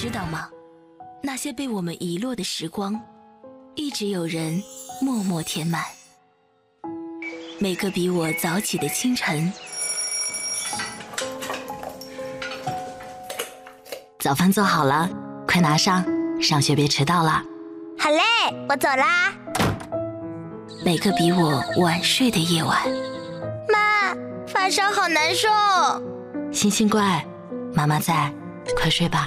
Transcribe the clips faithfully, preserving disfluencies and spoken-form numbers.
知道吗？那些被我们遗落的时光，一直有人默默填满。每个比我早起的清晨，早饭做好了，快拿上，上学别迟到了。 好嘞，我走啦。 每个比我晚睡的夜晚， 妈，发烧好难受。 星星乖，妈妈在，快睡吧。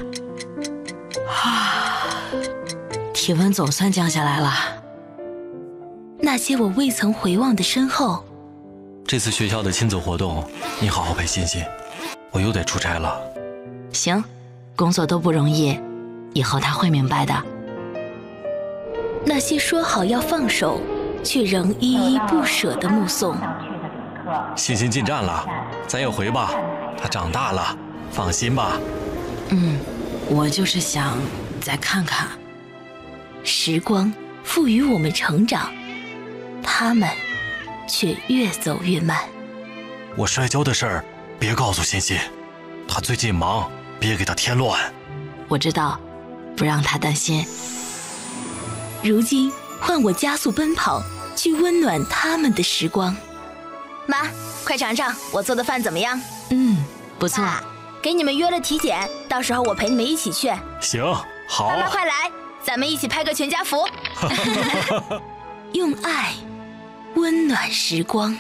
啊，体温总算降下来了。那些我未曾回望的身后， 这次学校的亲子活动，你好好陪欣欣，我又得出差了。 行，工作都不容易，以后他会明白的。那些说好要放手，却仍依依不舍的目送。 欣欣进站了，咱也回吧，她长大了，放心吧。 嗯，我就是想再看看。时光赋予我们成长，他们却越走越慢。 我摔跤的事儿别告诉欣欣，她最近忙，别给她添乱。 我知道，不让她担心。如今换我加速奔跑，去温暖他们的时光。 妈，快尝尝我做的饭怎么样？ 嗯，不错。 啊，给你们约了体检，到时候我陪你们一起去。 行，好。 妈妈快来，咱们一起拍个全家福。 用爱温暖时光。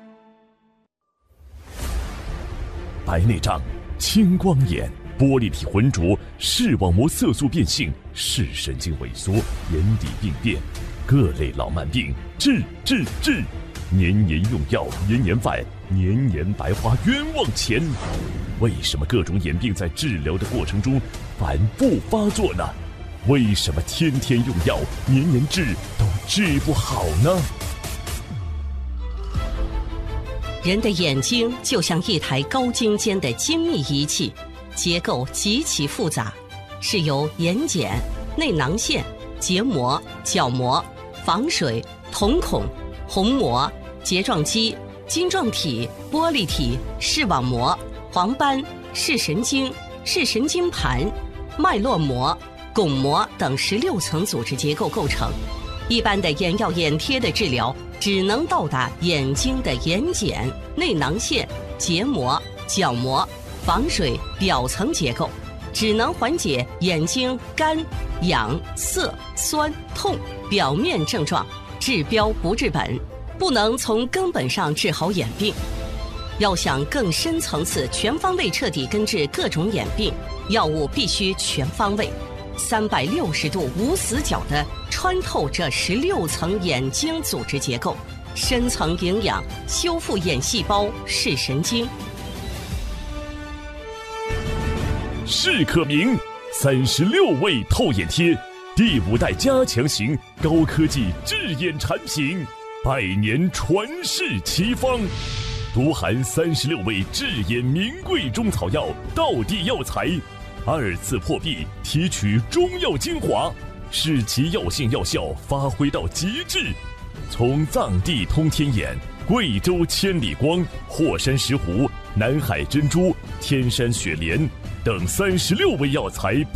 白内障、青光眼、玻璃体浑浊、视网膜色素变性、视神经萎缩、眼底病变，各类老慢病治治治！年年用药，年年犯，年年白花冤枉钱。为什么各种眼病在治疗的过程中反复发作呢？为什么天天用药，年年治都治不好呢？ 人的眼睛就像一台高精尖的精密仪器，结构极其复杂，是由眼睑、内囊腺、结膜、角膜、房水、瞳孔、虹膜、睫状肌、晶状体、玻璃体、视网膜、黄斑、视神经、视神经盘、脉络膜、巩膜等十六层组织结构构成。一般的眼药眼贴的治疗只能到达眼睛的眼睑、内囊腺、结膜、角膜、房水表层结构，只能缓解眼睛干、痒、涩、酸、痛表面症状，治标不治本，不能从根本上治好眼病。要想更深层次、全方位彻底根治各种眼病，药物必须全方位、三百六十度无死角地穿透这十六层眼睛组织结构，深层营养，修复眼细胞、视神经。 视可明三十六味透眼贴，第五代加强型高科技治眼产品，百年传世奇方，独含三十六味治眼名贵中草药道地药材，二次破壁提取中药精华，使其药性药效发挥到极致。从藏地通天眼、贵州千里光、霍山石斛、南海珍珠、天山雪莲等三十六味药材